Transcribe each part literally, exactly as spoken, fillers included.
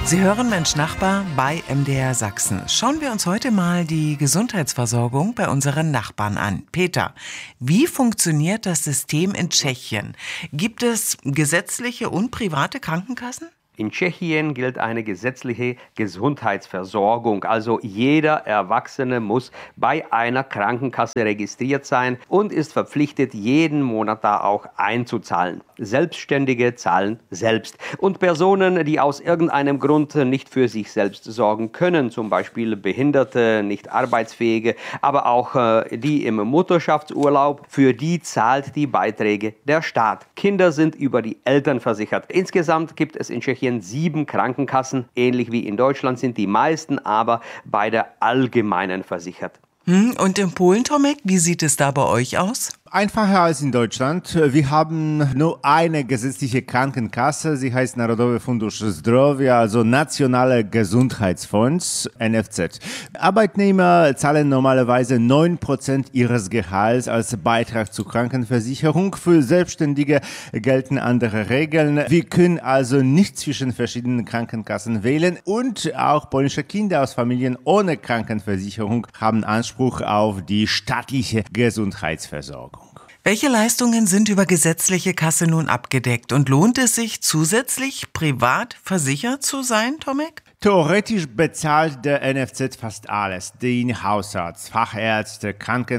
Sie hören Mensch Nachbar bei M D R Sachsen. Schauen wir uns heute mal die Gesundheitsversorgung bei unseren Nachbarn an. Peter, wie funktioniert das System in Tschechien? Gibt es gesetzliche und private Krankenkassen? In Tschechien gilt eine gesetzliche Gesundheitsversorgung. Also jeder Erwachsene muss bei einer Krankenkasse registriert sein und ist verpflichtet, jeden Monat da auch einzuzahlen. Selbstständige zahlen selbst. Und Personen, die aus irgendeinem Grund nicht für sich selbst sorgen können, zum Beispiel Behinderte, nicht Arbeitsfähige, aber auch äh, die im Mutterschaftsurlaub, für die zahlt die Beiträge der Staat. Kinder sind über die Eltern versichert. Insgesamt gibt es in Tschechien sieben Krankenkassen. Ähnlich wie in Deutschland sind die meisten aber bei der Allgemeinen versichert. Hm, und in Polen, Tomek, wie sieht es da bei euch aus? Einfacher als in Deutschland. Wir haben nur eine gesetzliche Krankenkasse. Sie heißt Narodowy Fundusz Zdrowia, also Nationale Gesundheitsfonds, N F Z. Arbeitnehmer zahlen normalerweise neun Prozent ihres Gehalts als Beitrag zur Krankenversicherung. Für Selbstständige gelten andere Regeln. Wir können also nicht zwischen verschiedenen Krankenkassen wählen und auch polnische Kinder aus Familien ohne Krankenversicherung haben Anspruch auf die staatliche Gesundheitsversorgung. Welche Leistungen sind über gesetzliche Kasse nun abgedeckt und lohnt es sich zusätzlich privat versichert zu sein, Tomek? Theoretisch bezahlt der N F Z fast alles. Den Hausarzt, Fachärzte,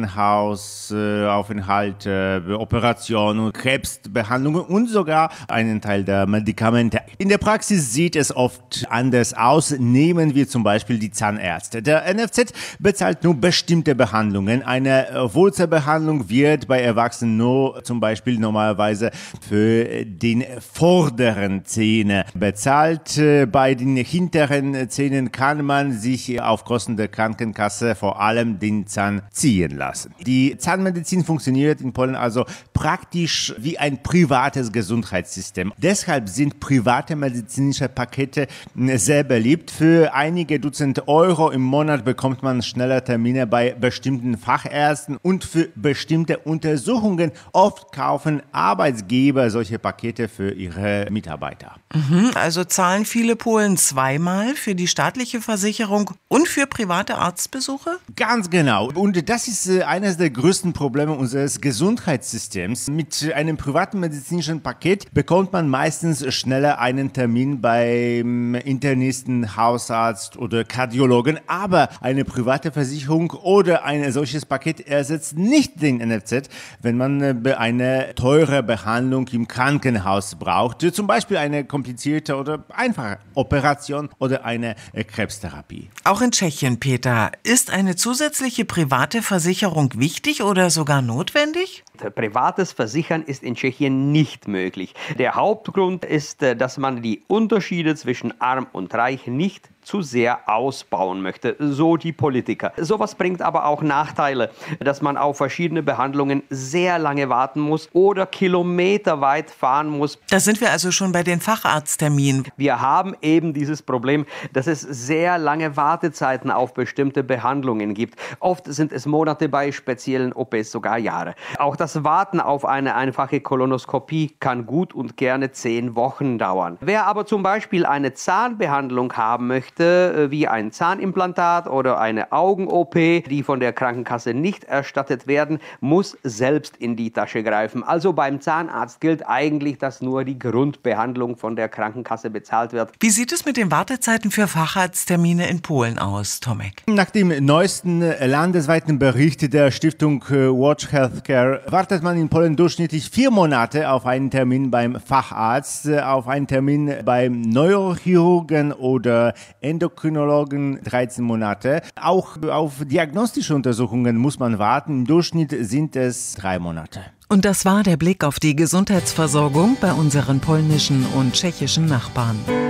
Krankenhausaufenthalte, äh, Operationen, Krebsbehandlungen und sogar einen Teil der Medikamente. In der Praxis sieht es oft anders aus. Nehmen wir zum Beispiel die Zahnärzte. Der N F Z bezahlt nur bestimmte Behandlungen. Eine Wurzelbehandlung wird bei Erwachsenen nur zum Beispiel normalerweise für den vorderen Zähne bezahlt. Bei den hinteren Zähnen kann man sich auf Kosten der Krankenkasse vor allem den Zahn ziehen lassen. Die Zahnmedizin funktioniert in Polen also praktisch wie ein privates Gesundheitssystem. Deshalb sind private medizinische Pakete sehr beliebt. Für einige Dutzend Euro im Monat bekommt man schneller Termine bei bestimmten Fachärzten und für bestimmte Untersuchungen. Oft kaufen Arbeitgeber solche Pakete für ihre Mitarbeiter. Mhm, also zahlen viele Polen zweimal für die staatliche Versicherung und für private Arztbesuche? Ganz genau. Und das ist eines der größten Probleme unseres Gesundheitssystems. Mit einem privaten medizinischen Paket bekommt man meistens schneller einen Termin beim Internisten, Hausarzt oder Kardiologen. Aber eine private Versicherung oder ein solches Paket ersetzt nicht den N F Z, wenn man eine teure Behandlung im Krankenhaus braucht. Zum Beispiel eine komplizierte oder einfache Operation oder eine Krebstherapie. Auch in Tschechien, Peter, ist eine zusätzliche private Versicherung wichtig oder sogar notwendig? Privates Versichern ist in Tschechien nicht möglich. Der Hauptgrund ist, dass man die Unterschiede zwischen arm und reich nicht zu sehr ausbauen möchte, so die Politiker. Sowas bringt aber auch Nachteile, dass man auf verschiedene Behandlungen sehr lange warten muss oder kilometerweit fahren muss. Da sind wir also schon bei den Facharztterminen. Wir haben eben dieses Problem, dass es sehr lange Wartezeiten auf bestimmte Behandlungen gibt. Oft sind es Monate, bei speziellen O Ps sogar Jahre. Auch das Warten auf eine einfache Kolonoskopie kann gut und gerne zehn Wochen dauern. Wer aber zum Beispiel eine Zahnbehandlung haben möchte, wie ein Zahnimplantat oder eine Augen-O P, die von der Krankenkasse nicht erstattet werden, muss selbst in die Tasche greifen. Also beim Zahnarzt gilt eigentlich, dass nur die Grundbehandlung von der Krankenkasse bezahlt wird. Wie sieht es mit den Wartezeiten für Facharzttermine in Polen aus, Tomek? Nach dem neuesten landesweiten Bericht der Stiftung Watch Healthcare wartet man in Polen durchschnittlich vier Monate auf einen Termin beim Facharzt, auf einen Termin beim Neurochirurgen oder Endokrinologen dreizehn Monate. Auch auf diagnostische Untersuchungen muss man warten. Im Durchschnitt sind es drei Monate. Und das war der Blick auf die Gesundheitsversorgung bei unseren polnischen und tschechischen Nachbarn.